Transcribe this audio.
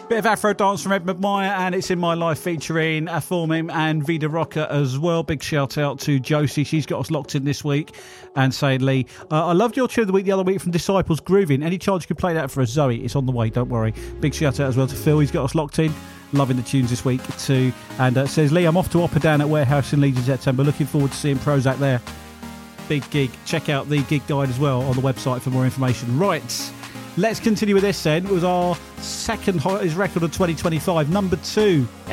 Bit of Afro dance from Ed McMire, and it's In My Life featuring Aformim and Vida Rocker as well. Big shout out to Josie. She's got us locked in this week. And saying, Lee, I loved your tune of the week the other week from Disciples Grooving. Any chance you could play that for us, Zoe? It's on the way, don't worry. Big shout out as well to Phil. He's got us locked in. Loving the tunes this week too. And says, Lee, I'm off to Opperdown at Warehouse in Leeds in September. Looking forward to seeing Prozac there. Big gig. Check out the gig guide as well on the website for more information. Right. Let's continue with this then. It was our second highest record of 2025, number 2.